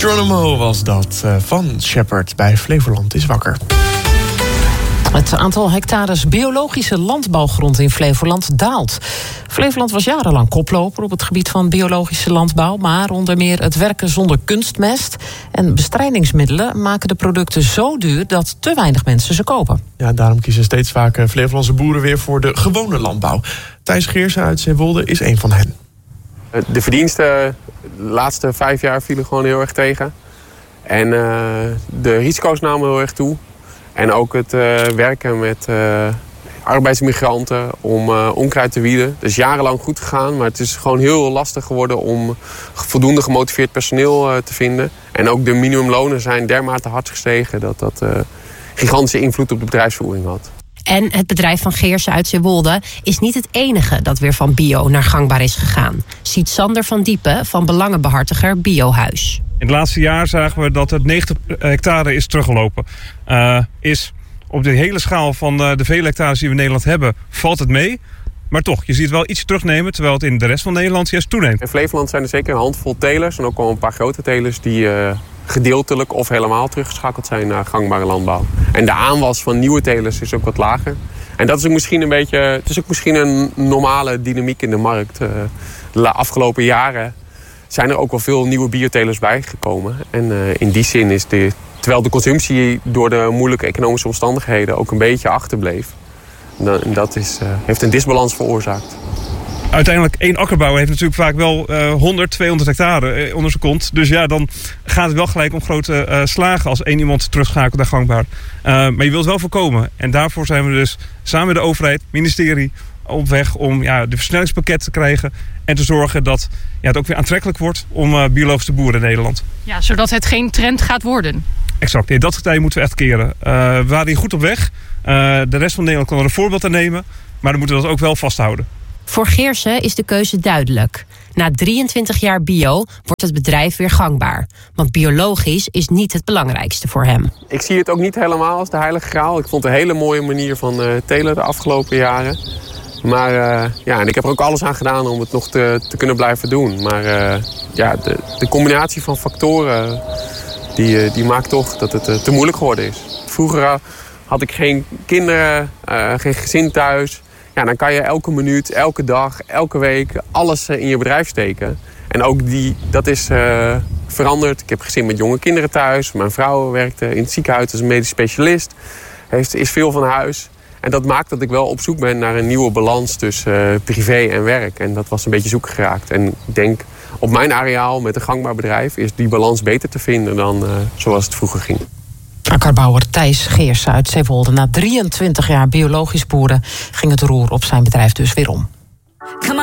Geronimo was dat van Shepard bij Flevoland is wakker. Het aantal hectares biologische landbouwgrond in Flevoland daalt. Flevoland was jarenlang koploper op het gebied van biologische landbouw, maar onder meer het werken zonder kunstmest en bestrijdingsmiddelen maken de producten zo duur dat te weinig mensen ze kopen. Ja, daarom kiezen steeds vaker Flevolandse boeren weer voor de gewone landbouw. Thijs Geersen uit Zeewolde is een van hen. De verdiensten de laatste 5 jaar vielen gewoon heel erg tegen. En de risico's namen heel erg toe. En ook het werken met arbeidsmigranten om onkruid te wieden. Dat is jarenlang goed gegaan, maar het is gewoon heel lastig geworden om voldoende gemotiveerd personeel te vinden. En ook de minimumlonen zijn dermate hard gestegen dat dat gigantische invloed op de bedrijfsvoering had. En het bedrijf van Geersen uit Zeewolde is niet het enige dat weer van bio naar gangbaar is gegaan. Ziet Sander van Diepen van belangenbehartiger Biohuis. In het laatste jaar zagen we dat het 90 hectare is teruggelopen. Is op de hele schaal van de vele hectares die we in Nederland hebben, valt het mee. Maar toch, je ziet wel iets terugnemen, terwijl het in de rest van Nederland juist toeneemt. In Flevoland zijn er zeker een handvol telers en ook al een paar grote telers die gedeeltelijk of helemaal teruggeschakeld zijn naar gangbare landbouw. En de aanwas van nieuwe telers is ook wat lager. En dat is ook misschien een beetje, het is ook misschien een normale dynamiek in de markt. De afgelopen jaren zijn er ook wel veel nieuwe biotelers bijgekomen. En in die zin is terwijl de consumptie door de moeilijke economische omstandigheden ook een beetje achterbleef. En dat heeft een disbalans veroorzaakt. Uiteindelijk, één akkerbouwer heeft natuurlijk vaak wel 100, 200 hectare onder zijn kont. Dus ja, dan gaat het wel gelijk om grote slagen als één iemand terugschakelt naar gangbaar. Maar je wilt het wel voorkomen. En daarvoor zijn we dus samen met de overheid, ministerie, op weg om de versnellingspakket te krijgen en te zorgen dat het ook weer aantrekkelijk wordt om biologisch te boeren in Nederland. Ja, zodat het geen trend gaat worden. Exact, nee, dat getij moeten we echt keren. We waren hier goed op weg. De rest van Nederland kan er een voorbeeld aan nemen, maar dan moeten we dat ook wel vasthouden. Voor Geersen is de keuze duidelijk. Na 23 jaar bio wordt het bedrijf weer gangbaar. Want biologisch is niet het belangrijkste voor hem. Ik zie het ook niet helemaal als de heilige graal. Ik vond het een hele mooie manier van telen de afgelopen jaren. Maar en ik heb er ook alles aan gedaan om het nog te kunnen blijven doen. Maar de combinatie van factoren die maakt toch dat het te moeilijk geworden is. Vroeger had ik geen kinderen, geen gezin thuis. Ja, dan kan je elke minuut, elke dag, elke week alles in je bedrijf steken. En ook dat is veranderd. Ik heb gezin met jonge kinderen thuis. Mijn vrouw werkte in het ziekenhuis als medisch specialist. Is veel van huis. En dat maakt dat ik wel op zoek ben naar een nieuwe balans tussen privé en werk. En dat was een beetje zoek geraakt. En ik denk, op mijn areaal met een gangbaar bedrijf is die balans beter te vinden dan zoals het vroeger ging. Akkerbouwer Thijs Geersen uit Zeewolde. Na 23 jaar biologisch boeren ging het roer op zijn bedrijf dus weer om.